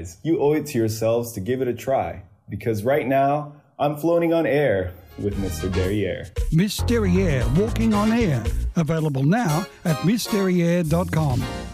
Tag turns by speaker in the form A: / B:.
A: guys, you owe it to yourselves to give it a try. Because right now, I'm floating on air with Mr. Derriere.
B: Miss Derriere, Walking on Air. Available now at MissDerriere.com.